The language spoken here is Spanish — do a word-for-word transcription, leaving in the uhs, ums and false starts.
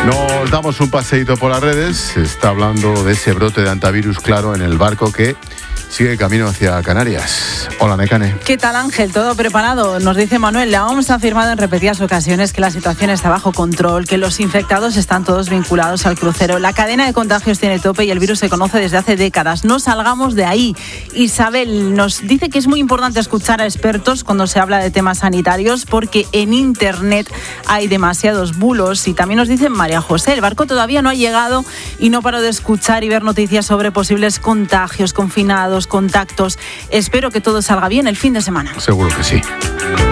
Nos damos un paseíto por las redes. Se está hablando de ese brote de antivirus, claro, en el barco que sigue camino hacia Canarias. Hola, Nekane. ¿Qué tal, Ángel? ¿Todo preparado? Nos dice Manuel, la O M S ha afirmado en repetidas ocasiones que la situación está bajo control, que los infectados están todos vinculados al crucero. La cadena de contagios tiene tope y el virus se conoce desde hace décadas. No salgamos de ahí. Isabel nos dice que es muy importante escuchar a expertos cuando se habla de temas sanitarios porque en Internet hay demasiados bulos. Y también nos dice María José, el barco todavía no ha llegado y no paro de escuchar y ver noticias sobre posibles contagios, confinados, contactos. Espero que todo salga bien el fin de semana. Seguro que sí.